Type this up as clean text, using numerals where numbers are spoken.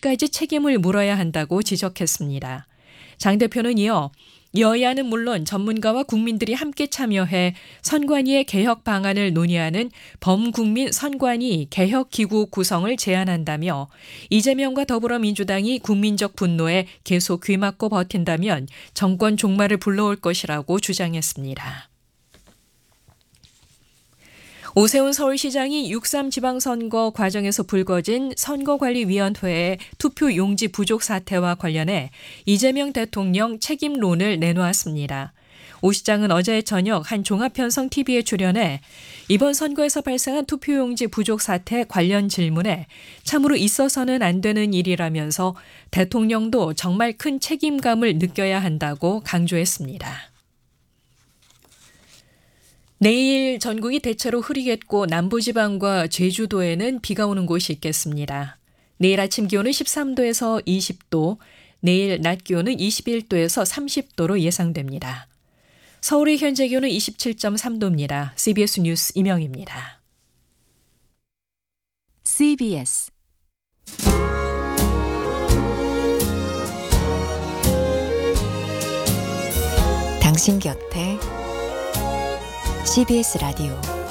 끝까지 책임을 물어야 한다고 지적했습니다. 장 대표는 이어 여야는 물론 전문가와 국민들이 함께 참여해 선관위의 개혁 방안을 논의하는 범국민 선관위 개혁기구 구성을 제안한다며 이재명과 더불어민주당이 국민적 분노에 계속 귀막고 버틴다면 정권 종말을 불러올 것이라고 주장했습니다. 오세훈 서울시장이 6.3 지방선거 과정에서 불거진 선거관리위원회의 투표용지 부족 사태와 관련해 이재명 대통령 책임론을 내놓았습니다. 오 시장은 어제 저녁 한 종합편성 TV에 출연해 이번 선거에서 발생한 투표용지 부족 사태 관련 질문에 참으로 있어서는 안 되는 일이라면서 대통령도 정말 큰 책임감을 느껴야 한다고 강조했습니다. 내일 전국이 대체로 흐리겠고 남부지방과 제주도에는 비가 오는 곳이 있겠습니다. 내일 아침 기온은 13도에서 20도, 내일 낮 기온은 21도에서 30도로 예상됩니다. 서울의 현재 기온은 27.3도입니다. CBS 뉴스 임영입니다. CBS 당신 곁에 CBS 라디오